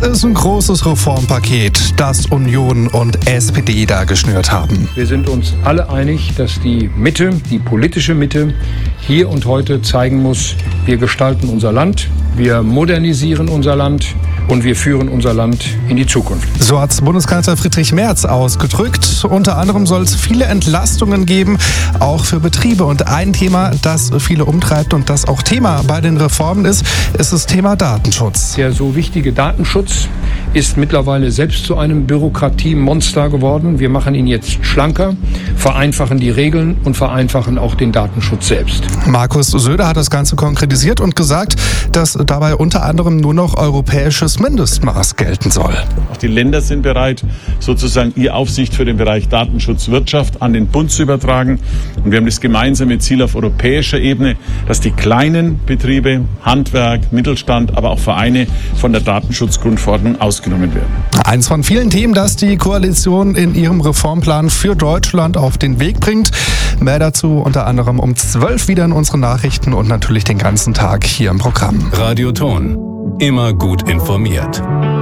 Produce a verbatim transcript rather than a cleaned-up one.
ist ein großes Reformpaket, das Union und S P D da geschnürt haben. Wir sind uns alle einig, dass die Mitte, die politische Mitte, hier und heute zeigen muss, wir gestalten unser Land, wir modernisieren unser Land und wir führen unser Land in die Zukunft. So hat Bundeskanzler Friedrich Merz ausgedrückt. Unter anderem soll es viele Entlastungen geben, auch für Betriebe. Und ein Thema, das viele umtreibt und das auch Thema bei den Reformen ist, ist das Thema Datenschutz. Der so wichtige Datenschutz ist mittlerweile selbst zu einem Bürokratiemonster geworden. Wir machen ihn jetzt schlanker, vereinfachen die Regeln und vereinfachen auch den Datenschutz selbst. Markus Söder hat das Ganze konkretisiert und gesagt, dass dabei unter anderem nur noch europäisches Mindestmaß gelten soll. Auch die Länder sind bereit, sozusagen ihre Aufsicht für den Bereich Datenschutzwirtschaft an den Bund zu übertragen. Und wir haben das gemeinsame Ziel auf europäischer Ebene, dass die kleinen Betriebe, Handwerk, Mittelstand, aber auch Vereine von der Datenschutzgrundverordnung ausgenommen werden. Eins von vielen Themen, das die Koalition in ihrem Reformplan für Deutschland auf den Weg bringt. Mehr dazu unter anderem um zwölf wieder in unseren Nachrichten und natürlich den ganzen Tag hier im Programm. Radio Ton. Immer gut informiert.